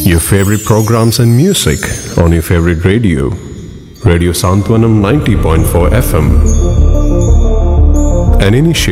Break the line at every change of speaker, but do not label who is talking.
your favorite programs and music on your favorite radio. Radio Santwanam 90.4 FM. An initiative